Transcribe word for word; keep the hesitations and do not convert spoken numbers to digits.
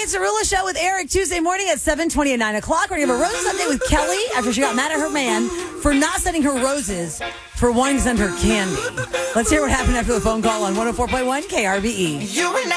It's a Rula Show with Eric Tuesday morning at seven twenty and nine o'clock. We're going to have a roses update with Kelly after she got mad at her man for not sending her roses for wanting to send her candy. Let's hear what happened after the phone call on one oh four point one K R B E. You and